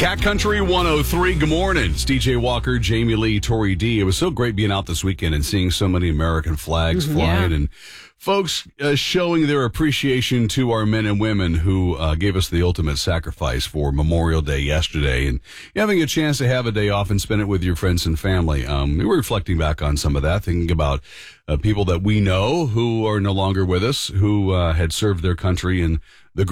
Cat Country 103, good morning. It's DJ Walker, Jamie Lee, Tori D. It was so great being out this weekend and seeing so many American flags flying and folks showing their appreciation to our men and women who gave us the ultimate sacrifice for Memorial Day yesterday. And having a chance to have a day off and spend it with your friends and family. We were reflecting back on some of that, thinking about people that we know who are no longer with us, who had served their country in